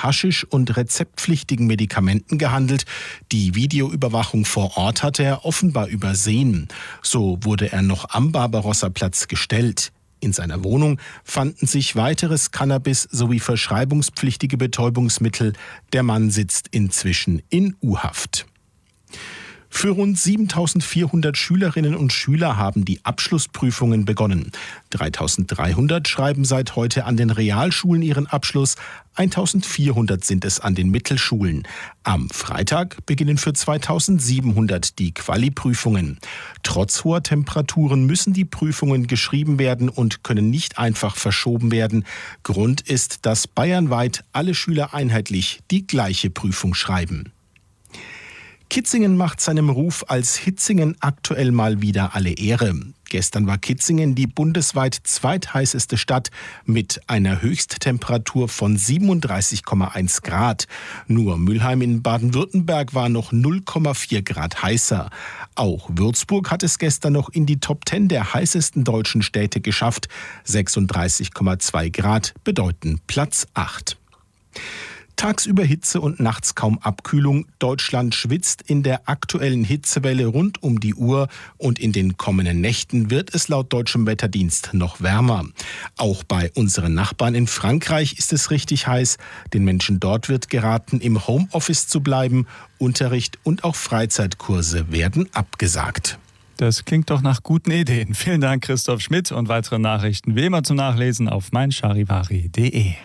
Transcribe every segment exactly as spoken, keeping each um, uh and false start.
Haschisch und rezeptpflichtigen Medikamenten gehandelt. Die Videoüberwachung vor Ort hatte er offenbar übersehen. So wurde er noch am Barbarossa-Platz gestellt. In seiner Wohnung fanden sich weiteres Cannabis sowie verschreibungspflichtige Betäubungsmittel. Der Mann sitzt inzwischen in U-Haft. Für rund siebentausendvierhundert Schülerinnen und Schüler haben die Abschlussprüfungen begonnen. dreitausenddreihundert schreiben seit heute an den Realschulen ihren Abschluss, eintausendvierhundert sind es an den Mittelschulen. Am Freitag beginnen für zweitausendsiebenhundert die Quali-Prüfungen. Trotz hoher Temperaturen müssen die Prüfungen geschrieben werden und können nicht einfach verschoben werden. Grund ist, dass bayernweit alle Schüler einheitlich die gleiche Prüfung schreiben. Kitzingen macht seinem Ruf als Hitzingen aktuell mal wieder alle Ehre. Gestern war Kitzingen die bundesweit zweitheißeste Stadt mit einer Höchsttemperatur von siebenunddreißig Komma eins Grad. Nur Mülheim in Baden-Württemberg war noch null Komma vier Grad heißer. Auch Würzburg hat es gestern noch in die Top zehn der heißesten deutschen Städte geschafft. sechsunddreißig Komma zwei Grad bedeuten Platz acht. Tagsüber Hitze und nachts kaum Abkühlung. Deutschland schwitzt in der aktuellen Hitzewelle rund um die Uhr und in den kommenden Nächten wird es laut deutschem Wetterdienst noch wärmer. Auch bei unseren Nachbarn in Frankreich ist es richtig heiß. Den Menschen dort wird geraten, im Homeoffice zu bleiben. Unterricht und auch Freizeitkurse werden abgesagt. Das klingt doch nach guten Ideen. Vielen Dank, Christoph Schmidt, und weitere Nachrichten wie immer zum Nachlesen auf mein charivari punkt de.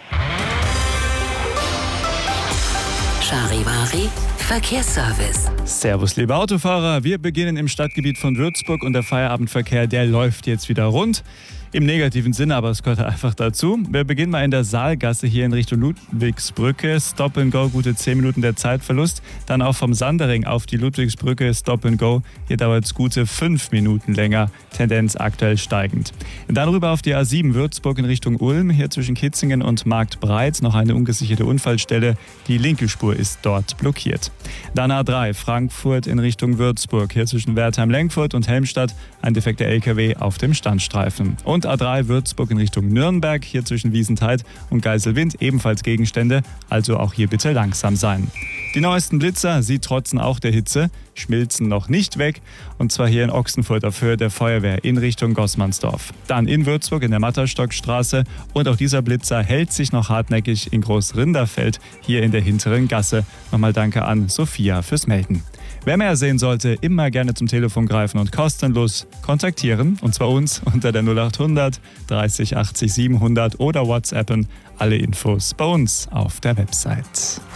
Charivari Verkehrsservice. Servus, liebe Autofahrer. Wir beginnen im Stadtgebiet von Würzburg und der Feierabendverkehr, der läuft jetzt wieder rund. Im negativen Sinne, aber es gehört einfach dazu. Wir beginnen mal in der Saalgasse hier in Richtung Ludwigsbrücke. Stop and Go, gute zehn Minuten der Zeitverlust. Dann auch vom Sandering auf die Ludwigsbrücke, Stop and Go. Hier dauert es gute fünf Minuten länger, Tendenz aktuell steigend. Dann rüber auf die A sieben Würzburg in Richtung Ulm. Hier zwischen Kitzingen und Marktbreitz noch eine ungesicherte Unfallstelle. Die linke Spur ist dort blockiert. Dann A drei Frankfurt in Richtung Würzburg. Hier zwischen Wertheim-Lenkfurt und Helmstadt ein defekter L K W auf dem Standstreifen. Und A drei Würzburg in Richtung Nürnberg, hier zwischen Wiesentheid und Geiselwind ebenfalls Gegenstände, also auch hier bitte langsam sein. Die neuesten Blitzer, sie trotzen auch der Hitze, schmilzen noch nicht weg, und zwar hier in Ochsenfurt auf Höhe der Feuerwehr in Richtung Gossmannsdorf. Dann in Würzburg in der Matterstockstraße, und auch dieser Blitzer hält sich noch hartnäckig in Großrinderfeld, hier in der hinteren Gasse. Nochmal danke an Sophia fürs Melden. Wer mehr sehen sollte, immer gerne zum Telefon greifen und kostenlos kontaktieren. Und zwar uns unter der null achthundert dreißig achtzig siebenhundert oder WhatsAppen. Alle Infos bei uns auf der Website.